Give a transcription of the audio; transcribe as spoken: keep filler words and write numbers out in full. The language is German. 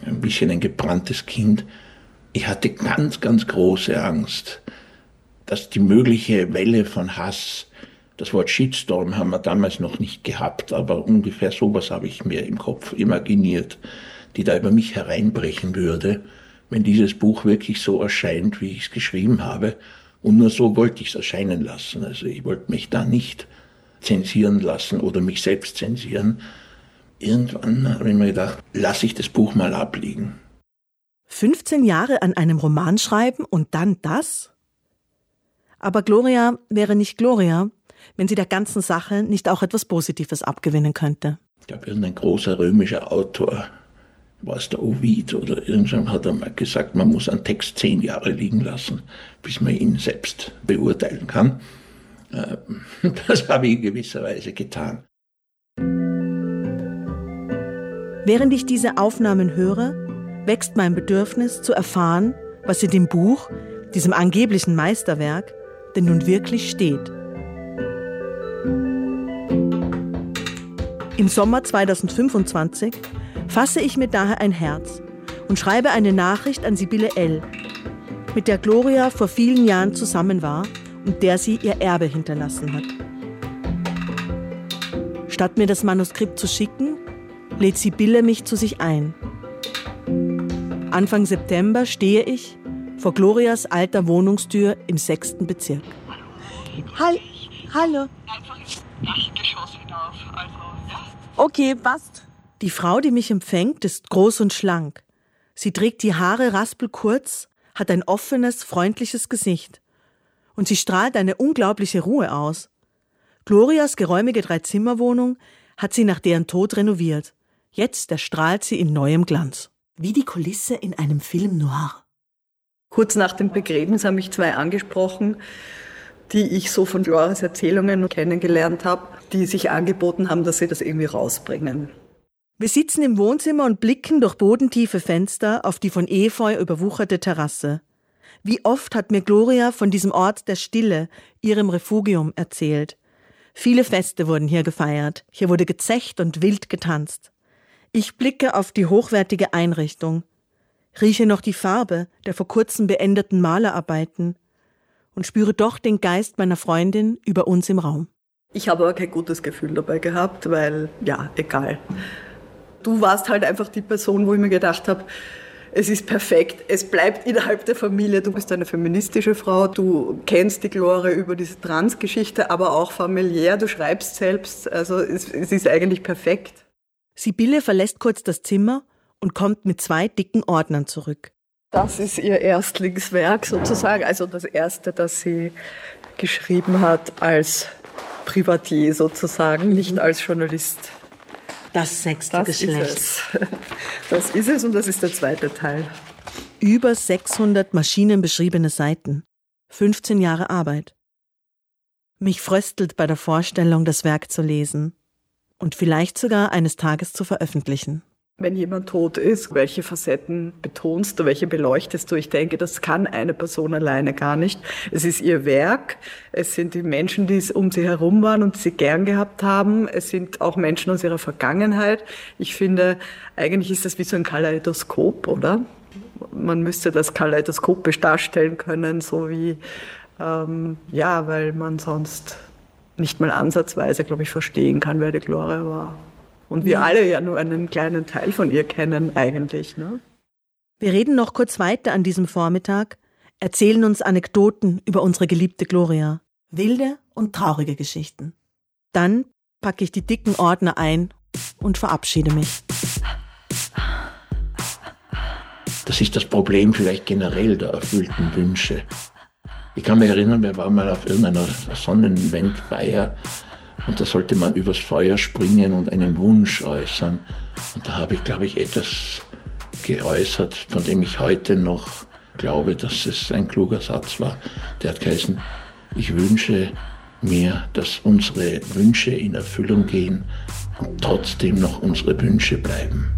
ein bisschen ein gebranntes Kind. Ich hatte ganz, ganz große Angst, dass die mögliche Welle von Hass, das Wort Shitstorm haben wir damals noch nicht gehabt, aber ungefähr sowas habe ich mir im Kopf imaginiert, die da über mich hereinbrechen würde, wenn dieses Buch wirklich so erscheint, wie ich es geschrieben habe. Und nur so wollte ich es erscheinen lassen. Also ich wollte mich da nicht zensieren lassen oder mich selbst zensieren. Irgendwann habe ich mir gedacht, lasse ich das Buch mal abliegen. fünfzehn Jahre an einem Roman schreiben und dann das? Aber Gloria wäre nicht Gloria, wenn sie der ganzen Sache nicht auch etwas Positives abgewinnen könnte. Ich glaube, irgendein großer römischer Autor, war es der Ovid oder irgendjemand, hat einmal gesagt, man muss einen Text zehn Jahre liegen lassen, bis man ihn selbst beurteilen kann. Das habe ich in gewisser Weise getan. Während ich diese Aufnahmen höre, wächst mein Bedürfnis zu erfahren, was in dem Buch, diesem angeblichen Meisterwerk, denn nun wirklich steht. Im Sommer zweitausendfünfundzwanzig fasse ich mir daher ein Herz und schreibe eine Nachricht an Sibylle L., mit der Gloria vor vielen Jahren zusammen war und der sie ihr Erbe hinterlassen hat. Statt mir das Manuskript zu schicken, lädt Sibylle mich zu sich ein. Anfang September stehe ich vor Glorias alter Wohnungstür im sechsten Bezirk. Hall- Hallo. Einfach ins Dachgeschoss hinauf. Also, ja. Okay, passt. Die Frau, die mich empfängt, ist groß und schlank. Sie trägt die Haare raspelkurz, hat ein offenes, freundliches Gesicht. Und sie strahlt eine unglaubliche Ruhe aus. Glorias geräumige Dreizimmerwohnung hat sie nach deren Tod renoviert. Jetzt erstrahlt sie in neuem Glanz. Wie die Kulisse in einem Film noir. Kurz nach dem Begräbnis haben mich zwei angesprochen, die ich so von Glorias Erzählungen kennengelernt habe, die sich angeboten haben, dass sie das irgendwie rausbringen. Wir sitzen im Wohnzimmer und blicken durch bodentiefe Fenster auf die von Efeu überwucherte Terrasse. Wie oft hat mir Gloria von diesem Ort der Stille, ihrem Refugium, erzählt. Viele Feste wurden hier gefeiert, hier wurde gezecht und wild getanzt. Ich blicke auf die hochwertige Einrichtung, rieche noch die Farbe der vor kurzem beendeten Malerarbeiten und spüre doch den Geist meiner Freundin über uns im Raum. Ich habe aber kein gutes Gefühl dabei gehabt, weil, ja, egal. Du warst halt einfach die Person, wo ich mir gedacht habe, es ist perfekt, es bleibt innerhalb der Familie. Du bist eine feministische Frau, du kennst die Gloria über diese Trans-Geschichte, aber auch familiär, du schreibst selbst, also es, es ist eigentlich perfekt. Sibylle verlässt kurz das Zimmer und kommt mit zwei dicken Ordnern zurück. Das ist ihr Erstlingswerk sozusagen, also das erste, das sie geschrieben hat als Privatier sozusagen, nicht als Journalist. Das sechste Das Geschlecht. ist es. Das ist es und das ist der zweite Teil. Über sechshundert maschinenbeschriebene Seiten. fünfzehn Jahre Arbeit. Mich fröstelt bei der Vorstellung, das Werk zu lesen und vielleicht sogar eines Tages zu veröffentlichen. Wenn jemand tot ist, welche Facetten betonst du, welche beleuchtest du? Ich denke, das kann eine Person alleine gar nicht. Es ist ihr Werk, es sind die Menschen, die um sie herum waren und sie gern gehabt haben. Es sind auch Menschen aus ihrer Vergangenheit. Ich finde, eigentlich ist das wie so ein Kaleidoskop, oder? Man müsste das kaleidoskopisch darstellen können, so wie, ähm, ja, weil man sonst nicht mal ansatzweise, glaube ich, verstehen kann, wer die Gloria war. Und wir alle ja nur einen kleinen Teil von ihr kennen eigentlich, ne? Wir reden noch kurz weiter an diesem Vormittag, erzählen uns Anekdoten über unsere geliebte Gloria. Wilde und traurige Geschichten. Dann packe ich die dicken Ordner ein und verabschiede mich. Das ist das Problem vielleicht generell der erfüllten Wünsche. Ich kann mich erinnern, wir waren mal auf irgendeiner Sonnenwendfeier und da sollte man übers Feuer springen und einen Wunsch äußern. Und da habe ich, glaube ich, etwas geäußert, von dem ich heute noch glaube, dass es ein kluger Satz war. Der hat geheißen, ich wünsche mir, dass unsere Wünsche in Erfüllung gehen und trotzdem noch unsere Wünsche bleiben.